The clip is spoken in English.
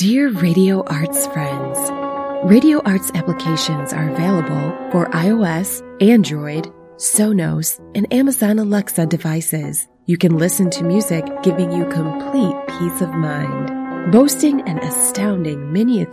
Dear Radio Arts friends, Radio Arts applications are available for iOS, Android, Sonos, and Amazon Alexa devices. You can listen to music, giving you complete peace of mind. Boasting an astounding mini